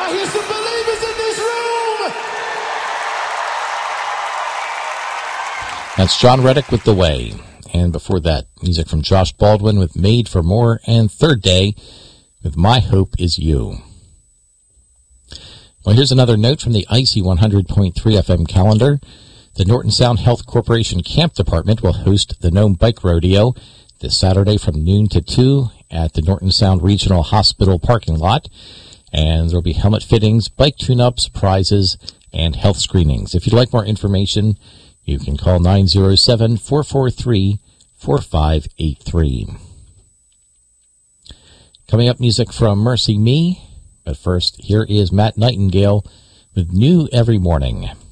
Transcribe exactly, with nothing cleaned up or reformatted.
I hear some believers in this room. That's John Reddick with The Way. And before that, music from Josh Baldwin with Made for More, and Third Day with My Hope Is You. Well, here's another note from the Icy one hundred point three F M calendar. The Norton Sound Health Corporation Camp Department will host the Nome Bike Rodeo this Saturday from noon to two at the Norton Sound Regional Hospital parking lot. And there'll be helmet fittings, bike tune-ups, prizes, and health screenings. If you'd like more information, you can call nine oh seven, four four three, four five eight three. Coming up, music from Mercy Me. But first, here is Matt Nightingale with New Every Morning.